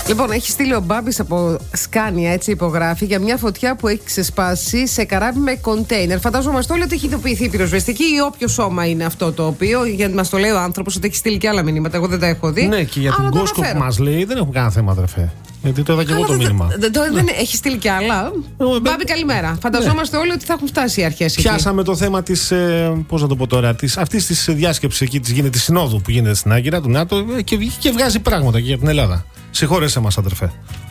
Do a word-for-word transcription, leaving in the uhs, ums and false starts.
Λοιπόν, έχει στείλει ο Μπάμπης από Σκάνια, έτσι υπογράφει, για μια φωτιά που έχει ξεσπάσει σε καράβι με κοντέινερ. Φανταζόμαστε όλοι ότι έχει ειδοποιηθεί η πυροσβεστική ή όποιο σώμα είναι αυτό το οποίο. Γιατί μας το λέει ο άνθρωπος ότι έχει στείλει και άλλα μηνύματα. Εγώ δεν τα έχω δει. Ναι, και για την Κόσκο που μας λέει δεν έχουμε κανένα θέμα, αδερφέ. Γιατί το είδα και εγώ το μήνυμα. Δεν έχει στείλει και άλλα. Μπάμπη, καλημέρα. Φανταζόμαστε όλοι ότι θα έχουν φτάσει οι αρχές εκεί. Πιάσαμε το θέμα της. Πώς να το πω τώρα, αυτή τη διάσκεψη εκεί τη γίνεται, τη συνόδου που γίνεται στην Άγκυρα του ΝΑΤΟ και βγάζει πράγματα και για την Ελλάδα. Συγχώρεσέ μας, αδερφέ.